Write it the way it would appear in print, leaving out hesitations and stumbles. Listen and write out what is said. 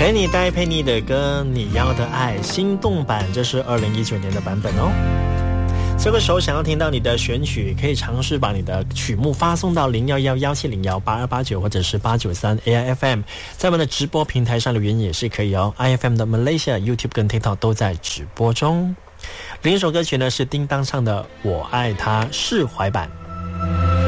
Penny 戴佩妮的歌《你要的爱》心动版，这是2019年的版本哦。这个时候想要听到你的选曲，可以尝试把你的曲目发送到011-1701-8289或者是893 AIFM， 在我们的直播平台上留言也是可以哦。IFM 的 Malaysia、YouTube 跟 TikTok 都在直播中。另一首歌曲呢是叮当唱的《我爱他释怀版》。